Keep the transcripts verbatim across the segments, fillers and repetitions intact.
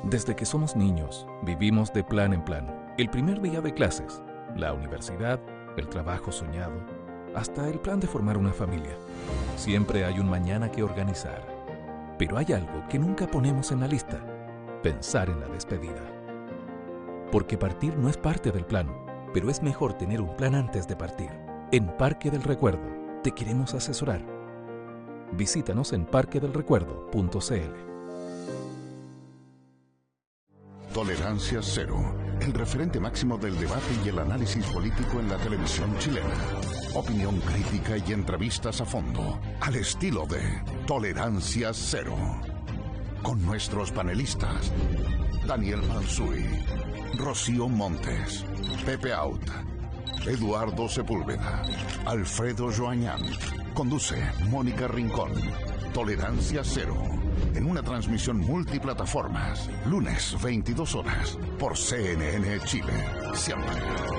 Desde que somos niños, vivimos de plan en plan. El primer día de clases, la universidad, el trabajo soñado, hasta el plan de formar una familia. Siempre hay un mañana que organizar. Pero hay algo que nunca ponemos en la lista: pensar en la despedida. Porque partir no es parte del plan, pero es mejor tener un plan antes de partir. En Parque del Recuerdo te queremos asesorar. Visítanos en parque del recuerdo punto c l. Tolerancia Cero, el referente máximo del debate y el análisis político en la televisión chilena. Opinión crítica y entrevistas a fondo, al estilo de Tolerancia Cero. Con nuestros panelistas: Daniel Mansuy, Rocío Montes, Pepe Out, Eduardo Sepúlveda, Alfredo Joañán. Conduce Mónica Rincón. Tolerancia Cero, en una transmisión multiplataformas, lunes veintidós horas, por C N N Chile. Siempre.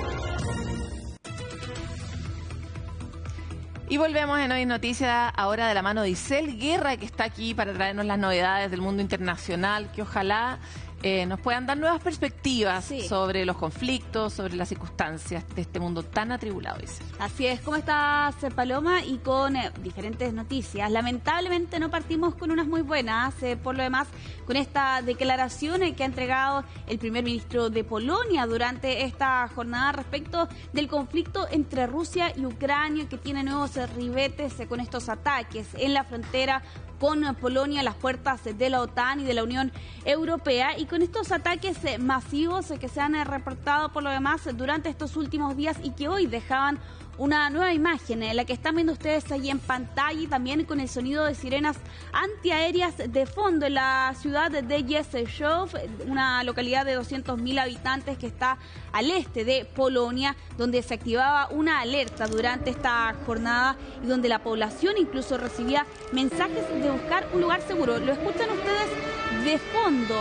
Y volvemos en Hoy Noticias, ahora de la mano de Isel Guerra, que está aquí para traernos las novedades del mundo internacional, que ojalá eh, nos puedan dar nuevas perspectivas sí. sobre los conflictos, sobre las circunstancias de este mundo tan atribulado, Isel. Así es. ¿Cómo estás, Paloma? Y con eh, diferentes noticias. Lamentablemente no partimos con unas muy buenas, eh, por lo demás, con esta declaración eh, que ha entregado el primer ministro de Polonia durante esta jornada respecto del conflicto entre Rusia y Ucrania, que tiene nuevos eh, ribetes eh, con estos ataques en la frontera con Polonia, las puertas de la OTAN y de la Unión Europea, y con estos ataques masivos que se han reportado por lo demás durante estos últimos días y que hoy dejaban una nueva imagen, la que están viendo ustedes ahí en pantalla, y también con el sonido de sirenas antiaéreas de fondo en la ciudad de Jeszczów, una localidad de doscientos mil habitantes que está al este de Polonia, donde se activaba una alerta durante esta jornada y donde la población incluso recibía mensajes de buscar un lugar seguro. Lo escuchan ustedes de fondo.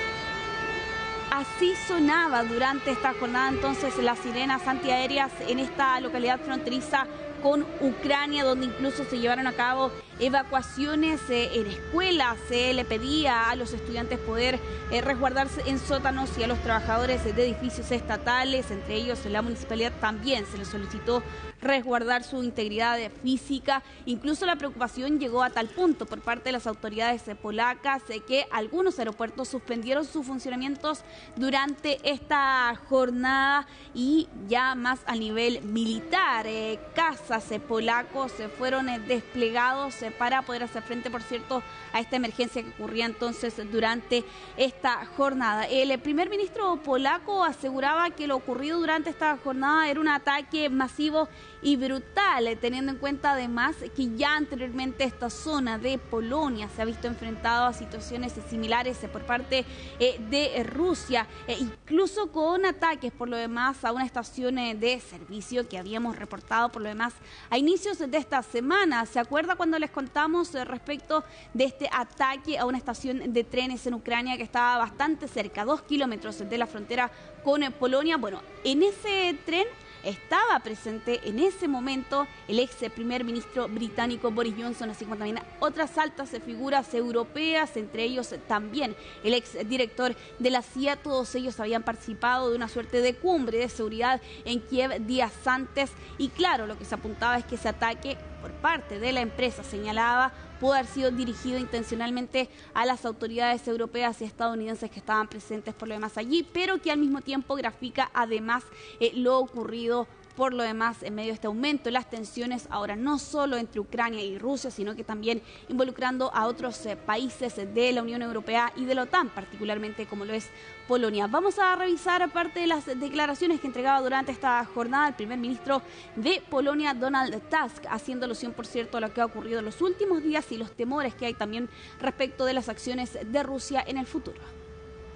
Así sonaba durante esta jornada entonces las sirenas antiaéreas en esta localidad fronteriza con Ucrania, donde incluso se llevaron a cabo evacuaciones eh, en escuelas. Se eh, le pedía a los estudiantes poder eh, resguardarse en sótanos, y a los trabajadores de edificios estatales, entre ellos en la municipalidad, también se les solicitó resguardar su integridad física. Incluso la preocupación llegó a tal punto por parte de las autoridades eh, polacas eh, que algunos aeropuertos suspendieron sus funcionamientos durante esta jornada, y ya más a nivel militar, eh, casas eh, polacos eh, fueron eh, desplegados eh, para poder hacer frente, por cierto, a esta emergencia que ocurría entonces durante esta jornada. El primer ministro polaco aseguraba que lo ocurrido durante esta jornada era un ataque masivo y brutal, teniendo en cuenta además que ya anteriormente esta zona de Polonia se ha visto enfrentado a situaciones similares por parte eh, de Rusia, eh, incluso con ataques por lo demás a una estación eh, de servicio que habíamos reportado por lo demás a inicios de esta semana. ¿Se acuerda cuando les contamos eh, respecto de este ataque a una estación de trenes en Ucrania que estaba bastante cerca, dos kilómetros de la frontera con eh, Polonia? Bueno, en ese tren estaba presente en ese momento el ex primer ministro británico Boris Johnson, así como también otras altas figuras europeas, entre ellos también el ex director de la C I A. Todos ellos habían participado de una suerte de cumbre de seguridad en Kiev días antes, y claro, lo que se apuntaba es que ese ataque por parte de la empresa, señalaba, pudo haber sido dirigido intencionalmente a las autoridades europeas y estadounidenses que estaban presentes por lo demás allí, pero que al mismo tiempo grafica además eh, lo ocurrido por lo demás en medio de este aumento de las tensiones, ahora no solo entre Ucrania y Rusia, sino que también involucrando a otros eh, países de la Unión Europea y de la OTAN, particularmente como lo es Polonia. Vamos a revisar parte de las declaraciones que entregaba durante esta jornada el primer ministro de Polonia, Donald Tusk, haciendo alusión, por cierto, a lo que ha ocurrido en los últimos días y los temores que hay también respecto de las acciones de Rusia en el futuro.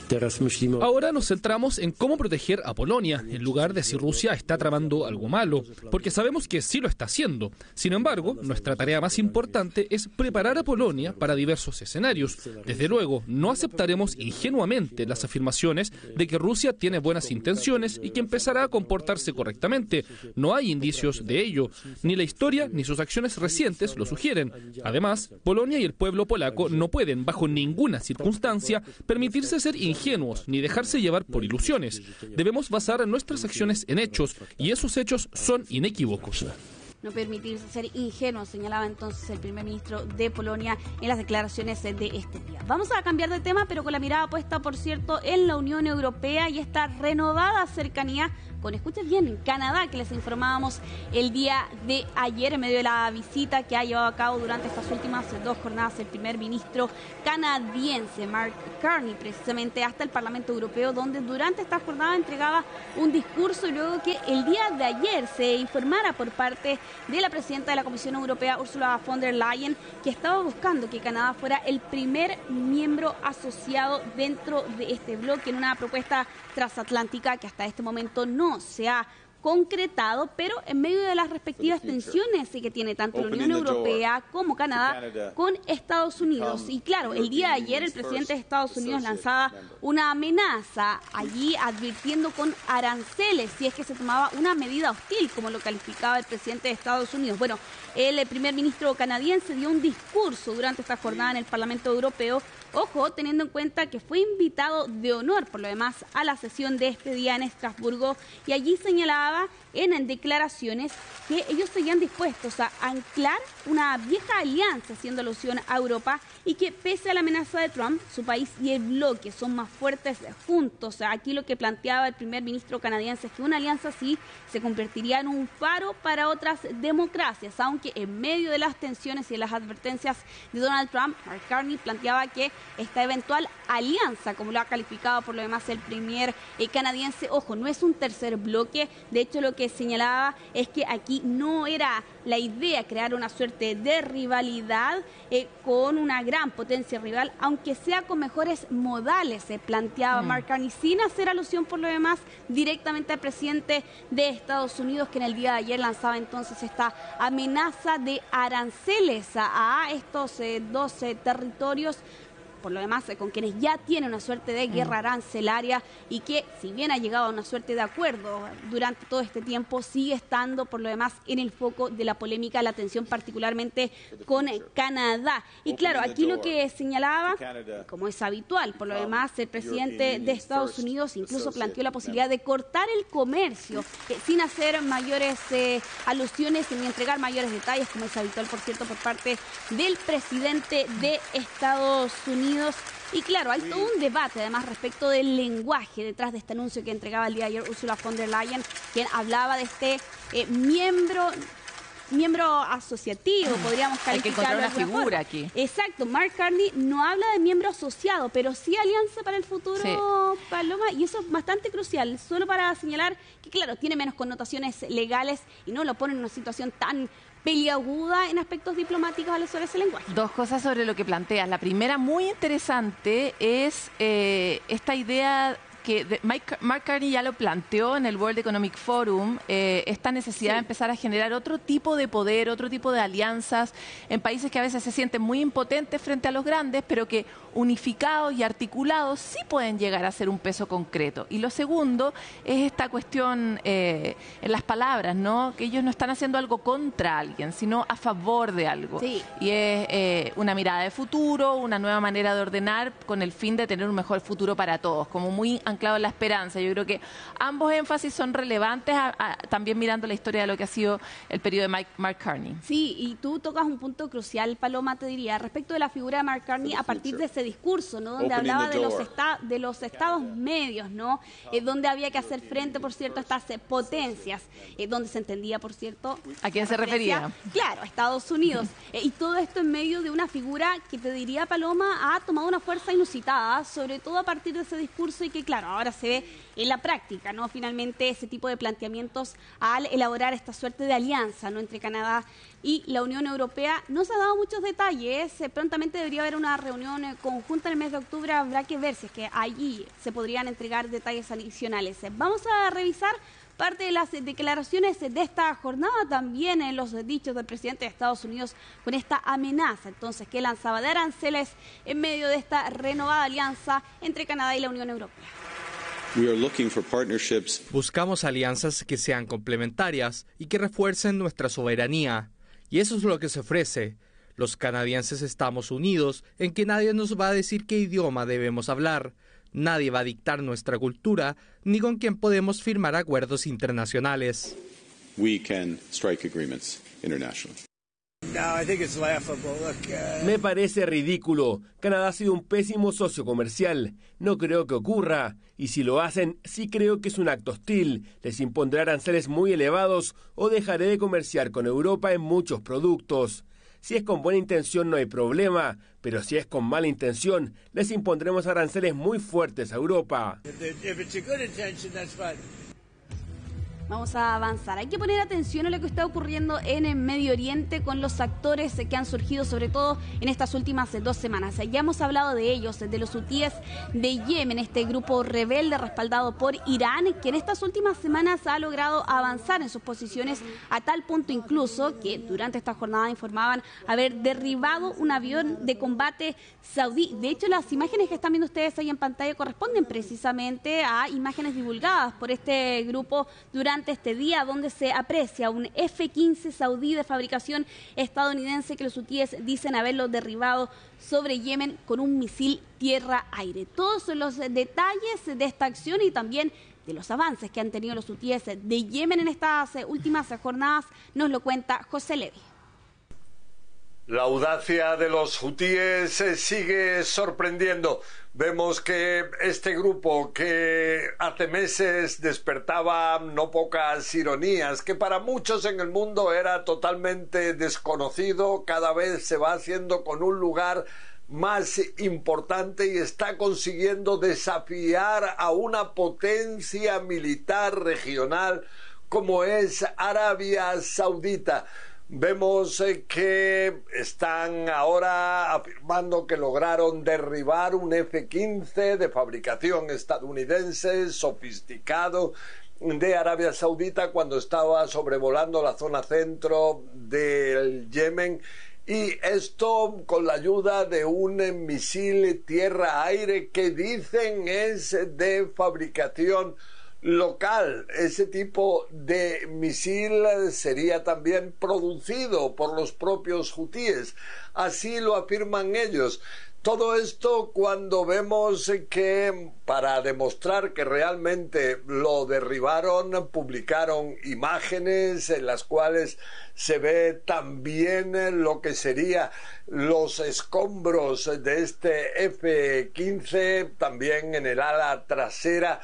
Ahora nos centramos en cómo proteger a Polonia, en lugar de si Rusia está tramando algo malo, porque sabemos que sí lo está haciendo. Sin embargo, nuestra tarea más importante es preparar a Polonia para diversos escenarios. Desde luego, no aceptaremos ingenuamente las afirmaciones de que Rusia tiene buenas intenciones y que empezará a comportarse correctamente. No hay indicios de ello. Ni la historia ni sus acciones recientes lo sugieren. Además, Polonia y el pueblo polaco no pueden, bajo ninguna circunstancia, permitirse ser ingenuos ni dejarse llevar por ilusiones. Debemos basar nuestras acciones en hechos, y esos hechos son inequívocos. No permitirse ser ingenuos, señalaba entonces el primer ministro de Polonia en las declaraciones de este día. Vamos a cambiar de tema, pero con la mirada puesta, por cierto, en la Unión Europea y esta renovada cercanía con, escuchen bien, Canadá, que les informábamos el día de ayer en medio de la visita que ha llevado a cabo durante estas últimas dos jornadas el primer ministro canadiense, Mark Carney, precisamente hasta el Parlamento Europeo, donde durante esta jornada entregaba un discurso y luego que el día de ayer se informara por parte de la presidenta de la Comisión Europea, Ursula von der Leyen, que estaba buscando que Canadá fuera el primer miembro asociado dentro de este bloque en una propuesta transatlántica que hasta este momento no se ha concretado, pero en medio de las respectivas tensiones que tiene tanto la Unión Europea como Canadá con Estados Unidos. Y claro, el día de ayer el presidente de Estados Unidos lanzaba una amenaza allí advirtiendo con aranceles si es que se tomaba una medida hostil, como lo calificaba el presidente de Estados Unidos. Bueno, el primer ministro canadiense dio un discurso durante esta jornada en el Parlamento Europeo, ojo, teniendo en cuenta que fue invitado de honor, por lo demás, a la sesión de este día en Estrasburgo, y allí señalaba en declaraciones que ellos seguían dispuestos a anclar una vieja alianza, haciendo alusión a Europa, y que pese a la amenaza de Trump, su país y el bloque son más fuertes juntos. Aquí lo que planteaba el primer ministro canadiense es que una alianza así se convertiría en un faro para otras democracias, aunque en medio de las tensiones y de las advertencias de Donald Trump, Mark Carney planteaba que esta eventual alianza, como lo ha calificado por lo demás el primer eh, canadiense, ojo, no es un tercer bloque. De hecho, lo que señalaba es que aquí no era la idea crear una suerte de rivalidad eh, con una gran potencia rival, aunque sea con mejores modales, se planteaba mm. Mark Carney, sin hacer alusión por lo demás directamente al presidente de Estados Unidos, que en el día de ayer lanzaba entonces esta amenaza de aranceles a, a estos eh, doce territorios, por lo demás, con quienes ya tiene una suerte de guerra arancelaria y que, si bien ha llegado a una suerte de acuerdo durante todo este tiempo, sigue estando, por lo demás, en el foco de la polémica, la tensión particularmente con Canadá. Y claro, aquí lo que señalaba, como es habitual, por lo demás, el presidente de Estados Unidos incluso planteó la posibilidad de cortar el comercio eh, sin hacer mayores eh, alusiones ni entregar mayores detalles, como es habitual, por cierto, por parte del presidente de Estados Unidos. Y claro, hay todo un debate además respecto del lenguaje detrás de este anuncio que entregaba el día de ayer Ursula von der Leyen, quien hablaba de este eh, miembro miembro asociativo, podríamos calificarlo. Hay que encontrar una figura forma. aquí. Exacto, Mark Carney no habla de miembro asociado, pero sí alianza para el futuro, sí. Paloma, y eso es bastante crucial, solo para señalar que claro, tiene menos connotaciones legales y no lo pone en una situación tan peliaguda en aspectos diplomáticos al usar ese lenguaje. Dos cosas sobre lo que planteas. La primera, muy interesante, es eh, esta idea que de Mike, Mark Carney ya lo planteó en el World Economic Forum, eh, esta necesidad sí. de empezar a generar otro tipo de poder, otro tipo de alianzas en países que a veces se sienten muy impotentes frente a los grandes, pero que unificados y articulados sí pueden llegar a ser un peso concreto. Y lo segundo es esta cuestión eh, en las palabras, ¿no? Que ellos no están haciendo algo contra alguien, sino a favor de algo. Sí. Y es eh, una mirada de futuro, una nueva manera de ordenar con el fin de tener un mejor futuro para todos, como muy anclado en la esperanza. Yo creo que ambos énfasis son relevantes, a, a, también mirando la historia de lo que ha sido el periodo de Mike, Mark Carney. Sí, y tú tocas un punto crucial, Paloma, te diría, respecto de la figura de Mark Carney a partir de ese discurso, ¿no? Donde hablaba de los, esta de los estados medios, ¿no? Eh, donde había que hacer frente, por cierto, a estas eh, potencias, eh, donde se entendía, por cierto... ¿A quién se refería? Claro, a Estados Unidos. Eh, y todo esto en medio de una figura que, te diría, Paloma, ha tomado una fuerza inusitada, sobre todo a partir de ese discurso y que, claro, claro, ahora se ve en la práctica, ¿no? Finalmente ese tipo de planteamientos al elaborar esta suerte de alianza, ¿no?, entre Canadá y la Unión Europea. No se han dado muchos detalles, eh, prontamente debería haber una reunión eh, conjunta en el mes de octubre, habrá que ver si es que allí se podrían entregar detalles adicionales. Eh, vamos a revisar parte de las declaraciones de esta jornada, también en los dichos del presidente de Estados Unidos con esta amenaza entonces que lanzaba de aranceles en medio de esta renovada alianza entre Canadá y la Unión Europea. Buscamos alianzas que sean complementarias y que refuercen nuestra soberanía, y eso es lo que se ofrece. Los canadienses estamos unidos en que nadie nos va a decir qué idioma debemos hablar. Nadie va a dictar nuestra cultura, ni con quién podemos firmar acuerdos internacionales. We can strike agreements internationally. Me parece ridículo. Canadá ha sido un pésimo socio comercial. No creo que ocurra. Y si lo hacen, sí creo que es un acto hostil. Les impondré aranceles muy elevados o dejaré de comerciar con Europa en muchos productos. Si es con buena intención no hay problema, pero si es con mala intención, les impondremos aranceles muy fuertes a Europa. Vamos a avanzar. Hay que poner atención a lo que está ocurriendo en el Medio Oriente con los actores que han surgido, sobre todo en estas últimas dos semanas. Ya hemos hablado de ellos, de los hutíes de Yemen, este grupo rebelde respaldado por Irán, que en estas últimas semanas ha logrado avanzar en sus posiciones a tal punto incluso que durante esta jornada informaban haber derribado un avión de combate saudí. De hecho, las imágenes que están viendo ustedes ahí en pantalla corresponden precisamente a imágenes divulgadas por este grupo durante este día, donde se aprecia un F quince saudí de fabricación estadounidense que los hutíes dicen haberlo derribado sobre Yemen con un misil tierra-aire. Todos los detalles de esta acción y también de los avances que han tenido los hutíes de Yemen en estas últimas jornadas nos lo cuenta José Levi. La audacia de los hutíes sigue sorprendiendo. Vemos que este grupo que hace meses despertaba no pocas ironías, que para muchos en el mundo era totalmente desconocido, cada vez se va haciendo con un lugar más importante y está consiguiendo desafiar a una potencia militar regional como es Arabia Saudita. Vemos eh, que están ahora afirmando que lograron derribar un F quince de fabricación estadounidense, sofisticado, de Arabia Saudita cuando estaba sobrevolando la zona centro del Yemen. Y esto con la ayuda de un misil tierra-aire que dicen es de fabricación local. Ese tipo de misil sería también producido por los propios hutíes. Así lo afirman ellos. Todo esto cuando vemos que, para demostrar que realmente lo derribaron, publicaron imágenes en las cuales se ve también lo que serían los escombros de este F quince, también en el ala trasera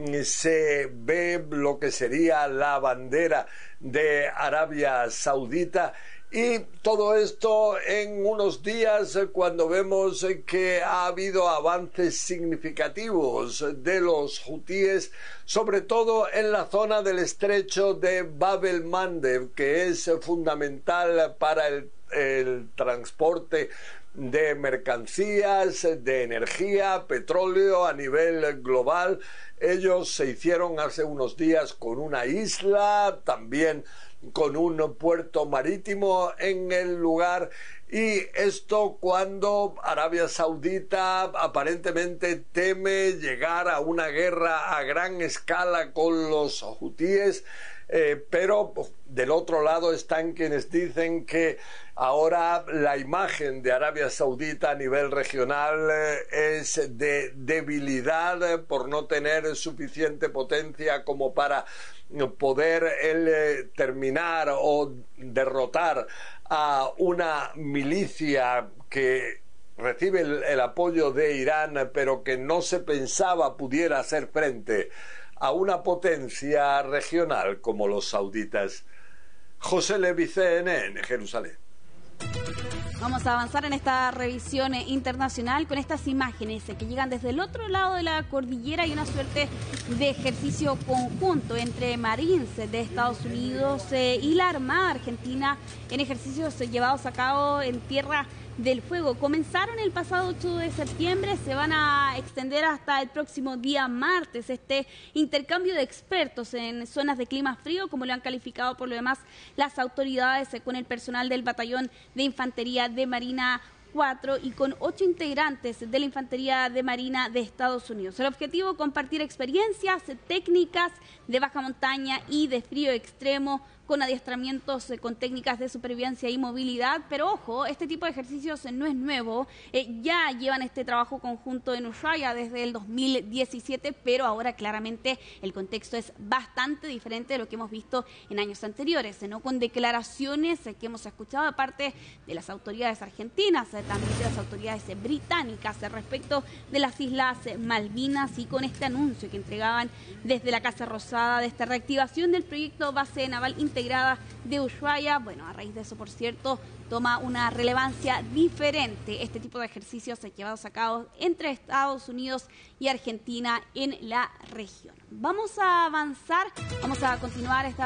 se ve lo que sería la bandera de Arabia Saudita. Y todo esto en unos días cuando vemos que ha habido avances significativos de los hutíes, sobre todo en la zona del estrecho de Bab el-Mandeb, que es fundamental para el, el transporte de mercancías, de energía, petróleo a nivel global. Ellos se hicieron hace unos días con una isla, también con un puerto marítimo en el lugar, y esto cuando Arabia Saudita aparentemente teme llegar a una guerra a gran escala con los hutíes. Eh, pero del otro lado están quienes dicen que ahora la imagen de Arabia Saudita a nivel regional eh, es de debilidad eh, por no tener suficiente potencia como para poder él, eh, terminar o derrotar a una milicia que recibe el, el apoyo de Irán, pero que no se pensaba pudiera hacer frente a una potencia regional como los sauditas. José Levi, C N N, Jerusalén. Vamos a avanzar en esta revisión internacional con estas imágenes que llegan desde el otro lado de la cordillera y una suerte de ejercicio conjunto entre Marines de Estados Unidos eh, y la Armada Argentina en ejercicios llevados a cabo en Tierra del Fuego. Comenzaron el pasado ocho de septiembre, se van a extender hasta el próximo día martes. Este intercambio de expertos en zonas de clima frío, como lo han calificado por lo demás las autoridades, con el personal del Batallón de Infantería de Marina cuatro y con ocho integrantes de la Infantería de Marina de Estados Unidos. El objetivo, compartir experiencias, técnicas de baja montaña y de frío extremo, con adiestramientos con técnicas de supervivencia y movilidad. Pero ojo, este tipo de ejercicios no es nuevo, eh, ya llevan este trabajo conjunto en Ushuaia desde el dos mil diecisiete, pero ahora claramente el contexto es bastante diferente de lo que hemos visto en años anteriores, ¿no? Con declaraciones eh, que hemos escuchado de parte de las autoridades argentinas, eh, también de las autoridades eh, británicas eh, respecto de las Islas eh, Malvinas, y con este anuncio que entregaban desde la Casa Rosada de esta reactivación del proyecto Base Naval Integrada de Ushuaia. Bueno, a raíz de eso, por cierto, toma una relevancia diferente este tipo de ejercicios llevados a cabo entre Estados Unidos y Argentina en la región. Vamos a avanzar, vamos a continuar esta